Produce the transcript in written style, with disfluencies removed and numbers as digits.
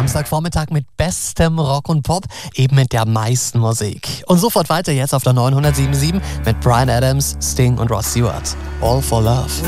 Samstagvormittag mit bestem Rock und Pop, eben mit der meisten Musik. Und sofort weiter jetzt auf der 907.7 mit Bryan Adams, Sting und Rod Stewart. All for Love.